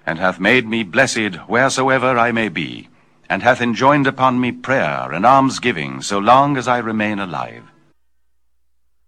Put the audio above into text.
and hath made me blessed wheresoever I may be, and hath enjoined upon me prayer and almsgiving so long as I remain alive.